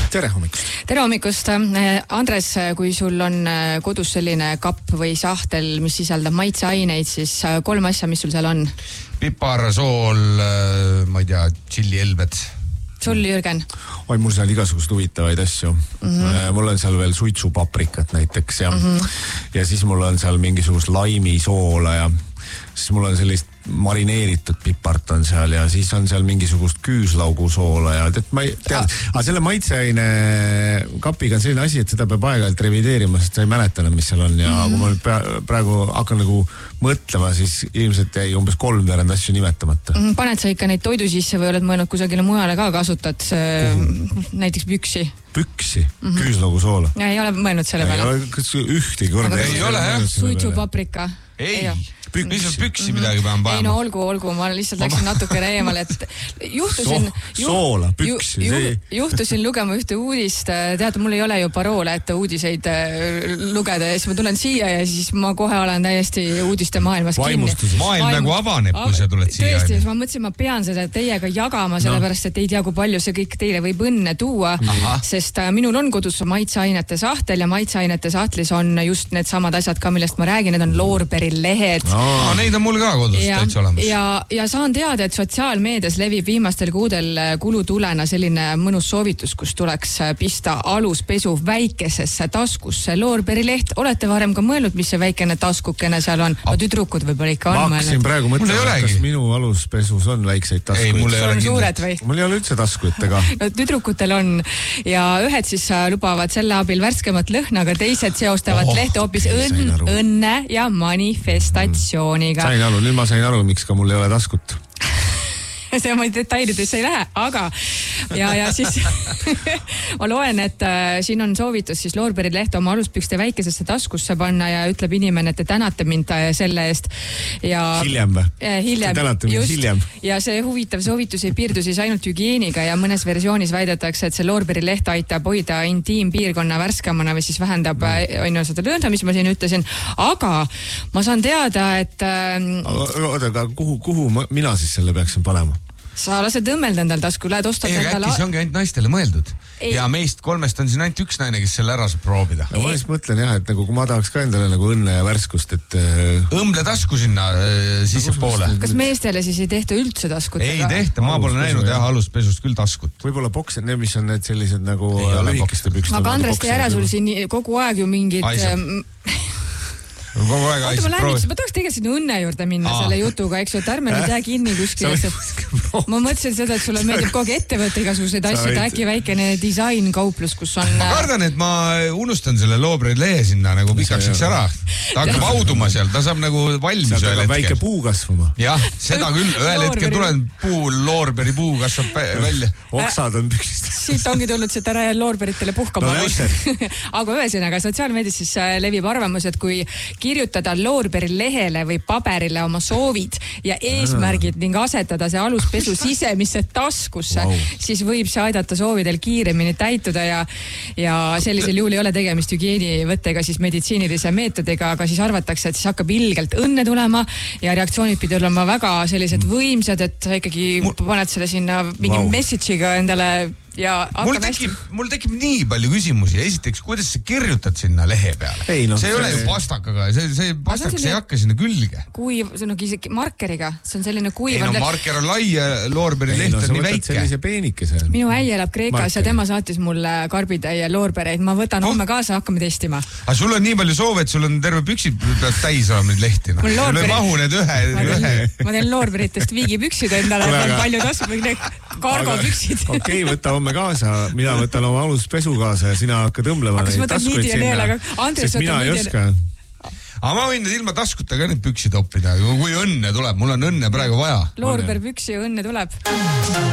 Tere hommikust. Tere hommikust. Andres, kui sul on kodus selline kapp või sahtel, mis sisaldab maitseaineid, siis 3 asja, mis sul seal on? Pipar, sool, ma ei tea, tšilli, elbed. Sul, Jürgen? Oi, mul seal igasugust huvitavaid asju. Mul on seal veel suitsupaprikat näiteks ja siis mul on seal mingisugust laimisoola ja siis mul on sellist marineeritud pipart on seal ja siis on seal mingisugust küüslaugusoola ja ma ei tea, aga selle maitseaine kapiga on selline asi, et seda peab aeg-ajalt revideerima, sest sa ei mäleta enam, mis seal on ja kui ma nüüd praegu hakkan nagu mõtlema, siis ilmselt jäi umbes 3 asju nimetamata. Paned sa ikka neid toidu sisse või oled mõelnud kusagile mujale ka kasutad näiteks püksi? Püksi? Küüslaugusoola? Ei ole mõelnud selle peale. Kas ühtegi korda ei ole, jah? Suitsupaprika? Ei. Lihtsalt püksi midagi pean panema. Ei no olgu, ma lihtsalt läksin natukene eemale, et soola, püksi. Juhtusin lugema ühte uudist, tead, mul ei ole ju paroole, et uudiseid lugeda ja siis ma tulen siia ja siis ma kohe olen täiesti uudiste maailmas kinni. Maailm nagu avaneb, kui sa tuled siia. Tõesti, ma mõtlesin, ma pean seda teiega jagama, sellepärast, et ei tea, kui palju see kõik teile võib õnne tuua, sest minul on kodus maitseainete sahtel ja maitseainete sahtlis on just need samad asjad ka, millest ma räägin, need on loorberilehed. Neid on mul ka kodus täitsa olemas. Ja saan teada, et sotsiaalmeedias levib viimastel kuudel kulutulena selline mõnus soovitus, kus tuleks pista aluspesu väikesesse taskusse loorberileht. Olete varem ka mõelnud, mis see väikene taskukene seal on? No tüdrukud võib-olla ikka on mõelnud. Ma hakkasin praegu mõtlema, kas minu aluspesus on väikseid taskuid. Ei, mul ei ole suured või? Mul ei ole üldse taskuid ega. No tüdrukutel on ja ühed siis lubavad selle abil värskemat lõhna, aga teised seostavad lehte hoopis õnne ja manifestatsiooniga. Sain aru, nüüd ma sain aru, miks ka mul ei ole taskut. See ma detailidesse ei lähe, aga ja siis ma loen, et siin on soovitus siis loorberileht oma aluspükste väikesesse taskusse panna ja ütleb inimene, et te tänate mind selle eest. Ja hiljem või? Hiljem. Tänate mind hiljem. Ja see huvitav soovitus ei piirdu siis ainult hügieeniga ja mõnes versioonis väidetakse, et see loorberileht aitab hoida intiimpiirkonna värskemana või siis vähendab seda lõõnda, mis ma siin ütlesin. Aga ma saan teada, et aga kuhu mina siis selle peaksin panema? Sa lased õmmelda endal tasku, lähed ostad endal... Äkki see ongi ainult naistele mõeldud. Ja meist 3 on siin ainult 1 naine, kes selle ära saab proovida. Ja ma siis mõtlen jah, et nagu, kui ma tahaks ka endale nagu õnne ja värskust, et... Õmble tasku sinna sisse poole. Kas meestele siis ei tehta üldse taskutega? Ei tehta, ma pole näinud aluspesust küll taskut. Võib-olla bokser, need mis on need sellised nagu lühikeste pükste. Aga Andres, te ära sul siin kogu aeg ju mingid... Kogu aeg aisab proovi. Ma tahaks tegelikult sinna õnne juurde minna selle jutuga, eks ju, et ärme nüüd jää kinni kuskil. Ma mõtlesin seda, et sulle meeldib kogu ettevõtte igasuguseid asju, et äkki väikene disainkauplus, kus on... Ma kardan, et ma unustan selle loobrilehe sinna nagu pikakseks ära. Ta hakkab auduma seal, ta saab nagu valmis ühel hetkel. Väike puu kasvama. Jah, seda küll. Ühel hetkel tulen loorberi puu kasvab välja. Oksad on püksist. Siit ongi tulnud, et ära jää loorberitele puhkama. Aga ühesõnaga, sotsiaalmeedias siis levib arvamus, et kui kirjutada loorberilehele või paberile oma soovid ja eesmärgid ning asetada see aluspesu sisemisse taskusse, siis võib see aidata soovidel kiiremini täituda ja sellisel juhul ei ole tegemist hügieenivõttega siis meditsiinilise meetodiga, aga siis arvatakse, et siis hakkab ilgelt õnne tulema ja reaktsioonid pidi olema väga sellised võimsad, et sa ikkagi paned selle sinna mingi message'iga endale ja mul tekib nii palju küsimusi. Esiteks, kuidas sa kirjutad sinna lehe peale? See ei ole ju pastakaga, see pastakas ei hakka sinna külge. See on markeriga, see on selline kuiv. Marker on lai ja loorberileht on nii väike. Sellise peenikese. Minu äi elab Kreekas ja tema saatis mulle karbitäie loorbereid. Ma võtan homme kaasa, hakkame testima. Aga sul on nii palju soove, et sul on terve püksid täis olema neid lehti. Sul ei mahu need ühe. Ma teen loorberitest viigipüksid endale, palju tasub kargopüksid. Okei, võta homme kaasa, mina võtan oma aluspesu kaasa ja sina hakkad õmblema neid taskuid sinna, sest mina ei oska. Aga ma võin ilma taskuta ka neid püksid oppida, kui õnne tuleb, mul on õnne praegu vaja. Loorberpüksi õnne tuleb.